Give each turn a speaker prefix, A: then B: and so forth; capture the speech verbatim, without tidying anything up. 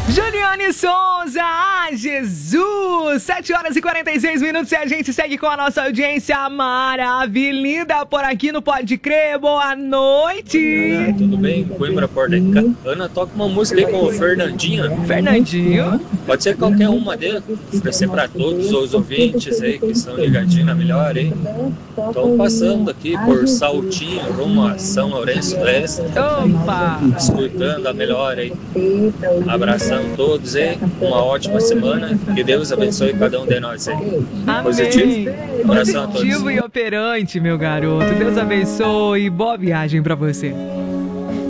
A: Juliane Souza, ah, Jesus! sete horas e quarenta e seis minutos e a gente segue com a nossa audiência maravilhosa por aqui no Pode Crer. Boa noite!
B: Oi, Ana, tudo bem? Coimbra Porta. Ana, toca uma música aí com o Fernandinho.
A: Fernandinho?
B: Pode ser qualquer uma dele. Oferecer para todos os ouvintes aí que estão ligadinhos na melhor aí. Estão passando aqui por Saltinho, rumo a São Lourenço do Oeste.
A: Opa!
B: Escutando a melhor aí. Abração a todos aí. Uma ótima semana. Que Deus abençoe cada um de nós aí.
A: Amém.
B: Positivo? Abração a todos.
A: Positivo e operante, meu garoto. Deus abençoe e boa viagem pra você.